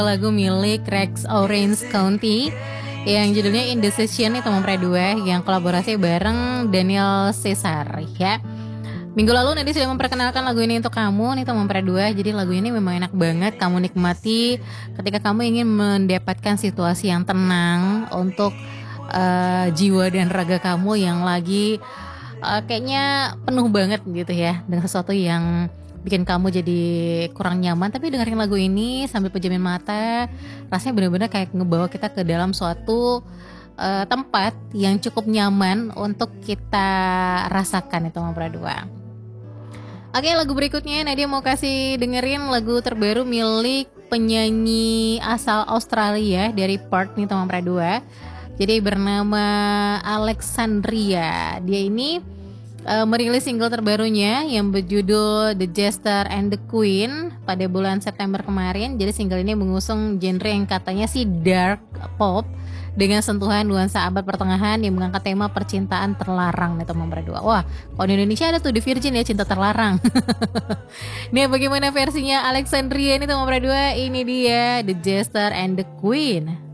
Lagu milik Rex Orange County yang judulnya Indecision itu Mempre 2 yang kolaborasi bareng Daniel Caesar ya. Minggu lalu Nadi sudah memperkenalkan lagu ini untuk kamu nih Teman Mempre 2. Jadi lagu ini memang enak banget kamu nikmati ketika kamu ingin mendapatkan situasi yang tenang untuk jiwa dan raga kamu yang lagi kayaknya penuh banget gitu ya dengan sesuatu yang bikin kamu jadi kurang nyaman, tapi dengerin lagu ini sambil pejamin mata, rasanya benar-benar kayak ngebawa kita ke dalam suatu tempat yang cukup nyaman untuk kita rasakan itu Mempre 2. Oke, lagu berikutnya Nadia mau kasih dengerin lagu terbaru milik penyanyi asal Australia dari Perth nih teman Mempre 2. Jadi bernama Alexandria. Dia ini merilis single terbarunya yang berjudul The Jester and the Queen pada bulan September kemarin. Jadi single ini mengusung genre yang katanya sih dark pop dengan sentuhan nuansa abad pertengahan yang mengangkat tema percintaan terlarang nih teman berdua. Wah, kalau di Indonesia ada tuh The Virgin ya, cinta terlarang. Nih bagaimana versinya Alexandria ini teman berdua? Ini dia The Jester and the Queen.